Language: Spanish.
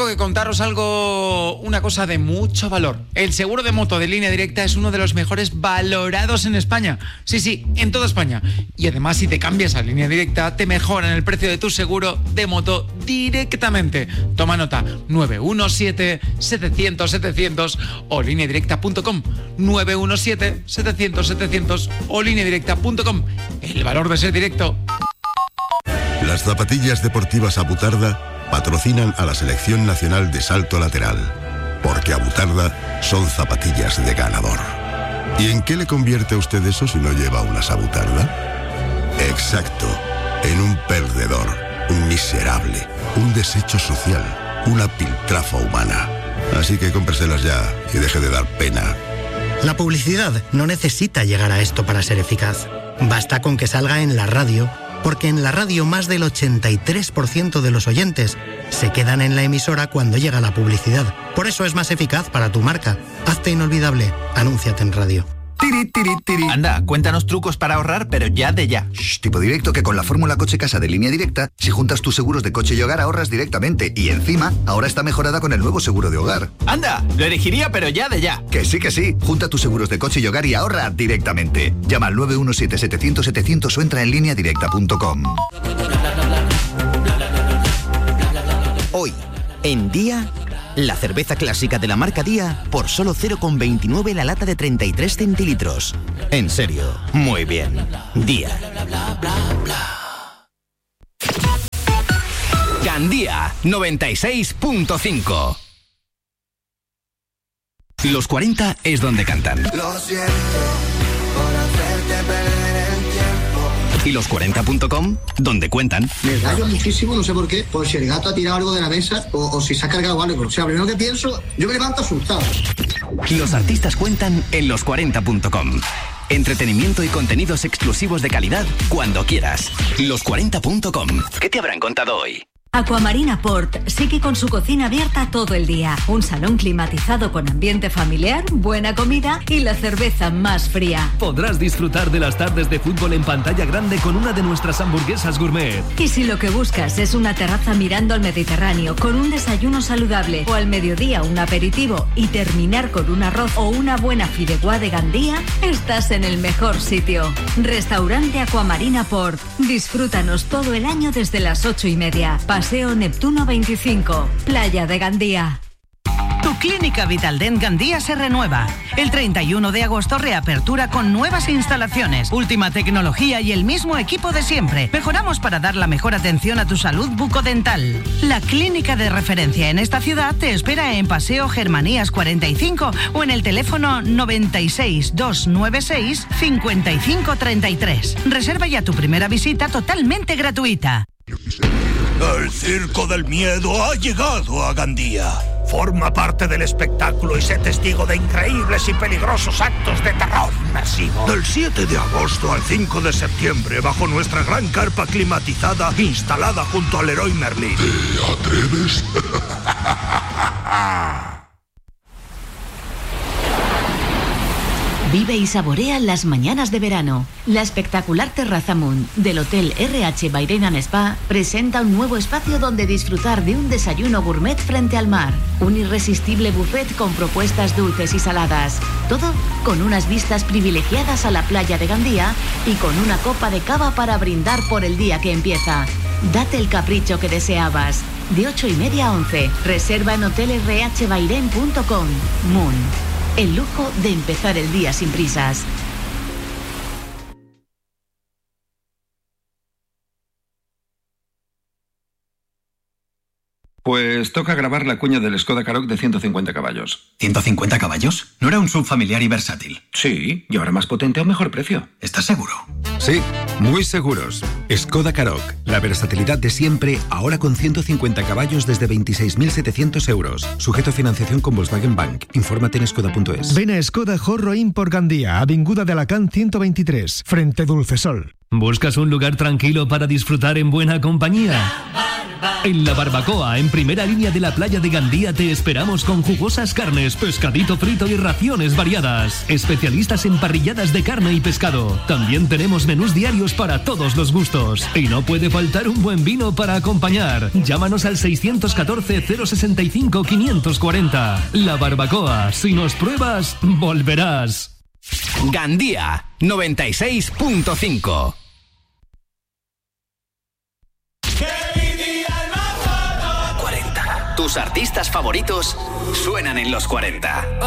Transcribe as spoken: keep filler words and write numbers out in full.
tengo que contaros algo, una cosa de mucho valor. El seguro de moto de Línea Directa es uno de los mejores valorados en España. Sí, sí, en toda España. Y además, si te cambias a Línea Directa, te mejoran el precio de tu seguro de moto directamente. Toma nota, nueve uno siete, setecientos, setecientos o línea directa punto com. nueve uno siete, setecientos, setecientos o línea directa punto com. El valor de ser directo. Las zapatillas deportivas Abutarda patrocinan a la Selección Nacional de Salto Lateral, porque Abutarda son zapatillas de ganador. ¿Y en qué le convierte a usted eso si no lleva unas Abutarda? Exacto, en un perdedor, un miserable, un desecho social, una piltrafa humana. Así que cómpreselas ya y deje de dar pena. La publicidad no necesita llegar a esto para ser eficaz. Basta con que salga en la radio, porque en la radio más del ochenta y tres por ciento de los oyentes se quedan en la emisora cuando llega la publicidad. Por eso es más eficaz para tu marca. Hazte inolvidable. Anúnciate en radio. Tiri, tiri, tiri. Anda, cuéntanos trucos para ahorrar, pero ya de ya. Shh, tipo directo que con la fórmula coche-casa de Línea Directa, si juntas tus seguros de coche y hogar ahorras directamente. Y encima, ahora está mejorada con el nuevo seguro de hogar. Anda, lo elegiría, pero ya de ya. Que sí, que sí. Junta tus seguros de coche y hogar y ahorra directamente. Llama al nueve uno siete, setecientos, setecientos o entra en línea directa punto com. Hoy, en Día, la cerveza clásica de la marca Día por solo cero coma veintinueve la lata de treinta y tres centilitros. En serio, muy bien. Día. Gandía noventa y seis punto cinco. Los cuarenta es donde cantan. Lo siento por hacerte perder el tiempo. Y los cuarenta punto com, donde cuentan. Me gallo muchísimo, no sé por qué, por si el gato ha tirado algo de la mesa o, o si se ha cargado algo. O sea, primero que pienso, yo me levanto asustado. Los artistas cuentan en los cuarenta punto com. Entretenimiento y contenidos exclusivos de calidad cuando quieras. los cuarenta punto com. ¿Qué te habrán contado hoy? Aquamarina Port sigue con su cocina abierta todo el día. Un salón climatizado con ambiente familiar, buena comida y la cerveza más fría. Podrás disfrutar de las tardes de fútbol en pantalla grande con una de nuestras hamburguesas gourmet. Y si lo que buscas es una terraza mirando al Mediterráneo con un desayuno saludable o al mediodía un aperitivo y terminar con un arroz o una buena fideuá de Gandía, estás en el mejor sitio. Restaurante Aquamarina Port. Disfrútanos todo el año desde las ocho y media. Paseo Neptuno veinticinco, Playa de Gandía. Tu clínica Vitaldent Gandía se renueva. El treinta y uno de agosto reapertura con nuevas instalaciones, última tecnología y el mismo equipo de siempre. Mejoramos para dar la mejor atención a tu salud bucodental. La clínica de referencia en esta ciudad te espera en Paseo Germanías cuarenta y cinco o en el teléfono noventa y seis, doscientos noventa y seis, cincuenta y cinco treinta y tres. Reserva ya tu primera visita totalmente gratuita. El Circo del Miedo ha llegado a Gandía. Forma parte del espectáculo y sé testigo de increíbles y peligrosos actos de terror inmersivo. Del siete de agosto al cinco de septiembre, bajo nuestra gran carpa climatizada instalada junto al Leroy Merlin. ¿Te atreves? Vive y saborea las mañanas de verano. La espectacular terraza Moon del Hotel R H Bahrein and Spa presenta un nuevo espacio donde disfrutar de un desayuno gourmet frente al mar. Un irresistible buffet con propuestas dulces y saladas. Todo con unas vistas privilegiadas a la playa de Gandía y con una copa de cava para brindar por el día que empieza. Date el capricho que deseabas. De ocho y media a once. Reserva en hotel r h bahrein punto com. Moon. El lujo de empezar el día sin prisas. Pues toca grabar la cuña del Skoda Karoq de ciento cincuenta caballos. ¿ciento cincuenta caballos? ¿No era un sub familiar y versátil? Sí, y ahora más potente a un mejor precio. ¿Estás seguro? Sí, muy seguros. Skoda Karoq, la versatilidad de siempre, ahora con ciento cincuenta caballos desde veintiséis mil setecientos euros. Sujeto a financiación con Volkswagen Bank. Infórmate en skoda punto es. Ven a Skoda Jorro Import Gandía, Avinguda de Alacant ciento veintitrés, frente Dulcesol. ¿Buscas un lugar tranquilo para disfrutar en buena compañía? En La Barbacoa, en primera línea de la playa de Gandía, te esperamos con jugosas carnes, pescadito frito y raciones variadas. Especialistas en parrilladas de carne y pescado. También tenemos menús diarios para todos los gustos. Y no puede faltar un buen vino para acompañar. Llámanos al seiscientos catorce, cero sesenta y cinco, quinientos cuarenta. La Barbacoa, si nos pruebas, volverás. Gandía, noventa y seis punto cinco. cuarenta. Tus artistas favoritos suenan en los cuarenta.